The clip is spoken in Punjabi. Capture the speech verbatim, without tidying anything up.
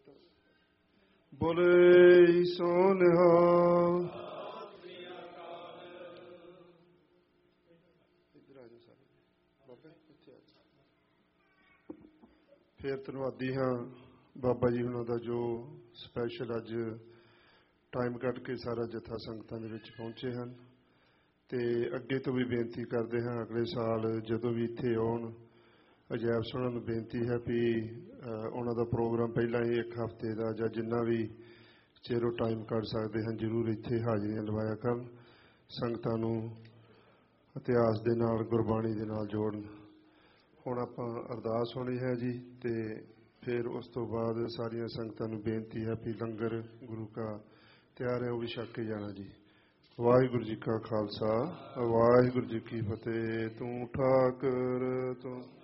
ਬੋਲੇ ਸੋ ਨਿਹਾਲ। ਫਿਰ ਧੰਨਵਾਦੀ ਹਾਂ ਬਾਬਾ ਜੀ ਉਹਨਾਂ ਦਾ ਜੋ ਸਪੈਸ਼ਲ ਅੱਜ ਟਾਈਮ ਕੱਢ ਕੇ ਸਾਰਾ ਜਥਾ ਸੰਗਤਾਂ ਦੇ ਵਿੱਚ ਪਹੁੰਚੇ ਹਨ। ਅਤੇ ਅੱਗੇ ਤੋਂ ਵੀ ਬੇਨਤੀ ਕਰਦੇ ਹਾਂ ਅਗਲੇ ਸਾਲ ਜਦੋਂ ਵੀ ਇੱਥੇ ਆਉਣ ਅਜਾਇਬ ਸੁਣਨ ਨੂੰ ਬੇਨਤੀ ਹੈ ਵੀ ਉਹਨਾਂ ਦਾ ਪ੍ਰੋਗਰਾਮ ਪਹਿਲਾਂ ਹੀ ਇੱਕ ਹਫ਼ਤੇ ਦਾ ਜਾਂ ਜਿੰਨਾ ਵੀ ਚਿਰ ਉਹ ਟਾਈਮ ਕੱਢ ਸਕਦੇ ਹਨ ਜ਼ਰੂਰ ਇੱਥੇ ਹਾਜ਼ਰੀਆਂ ਲਵਾਇਆ ਕਰਨ, ਸੰਗਤਾਂ ਨੂੰ ਇਤਿਹਾਸ ਦੇ ਨਾਲ ਗੁਰਬਾਣੀ ਦੇ ਨਾਲ ਜੋੜਨ। ਹੁਣ ਆਪਾਂ ਅਰਦਾਸ ਹੋਣੀ ਹੈ ਜੀ ਅਤੇ ਫਿਰ ਉਸ ਤੋਂ ਬਾਅਦ ਸਾਰੀਆਂ ਸੰਗਤਾਂ ਨੂੰ ਬੇਨਤੀ ਹੈ ਵੀ ਲੰਗਰ ਗੁਰੂ ਕਾ ਤਿਆਰ ਹੈ ਉਹ ਵੀ ਛਕ ਕੇ ਜਾਣਾ ਜੀ। ਵਾਹਿਗੁਰੂ ਜੀ ਕਾ ਖਾਲਸਾ ਵਾਹਿਗੁਰੂ ਜੀ ਕੀ ਫਤਿਹ। ਤੂੰ ਠਾਕਰ ਤੂੰ